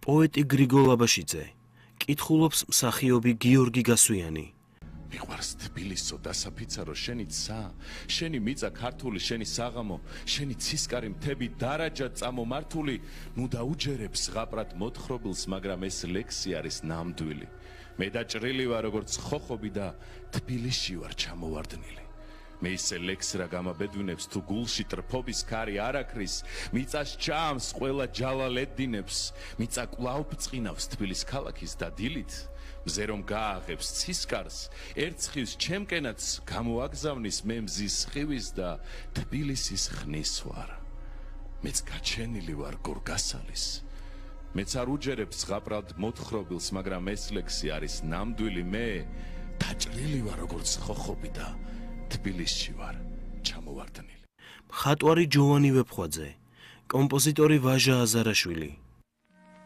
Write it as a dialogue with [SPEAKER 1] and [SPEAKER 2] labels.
[SPEAKER 1] პოეტი გრიგოლ აბაშიძე, კითხულობს მსახიობი გიორგი გასვიანი.
[SPEAKER 2] მიყვარს თბილისო დასაფიცარო შენი ცა, შენი მიწა ქართული, შენი საღამო, შენი ცისკარი მთები დარაჯად წამომართული, ნუ დაუჯერებს ზღაპრად მოთხრობილს, მაგრამ ეს ლექსი არის ნამდვილი. მე დაჭრილი ვარ როგორც ხოხობი და თბილისში ვარ ჩამოვარდნილი. მე ისე ლექსი რა გამაბედვინებს, თუ გულში ტრფობის ქარი არაქრის, მიწას ჭამს ყველა ჯალალ ედინებს, მიწა კვლავ ბწყინავს თბილის ქალაქის და დილით, მზე რომ გააღებს ცისკარს, ერცხის ჩემკენაც გამოაგზავნის მე მზის ხივის და თბილისის ხნის ვარ. მეც გაჩენილი ვარ გორგასალის, მეც არ უჯერებს ზღაპრად მოთხრობილს, მაგრამ ეს ლექსი არის ნამდვილი. მე დაჭრილი ვარ როგორც ხოხობი და თბილისში ვარ ჩამოვარდნილი.
[SPEAKER 1] მხატვარი ჯოვანი ვეფხვაძე, კომპოზიტორი ვაჟა აზარაშვილი.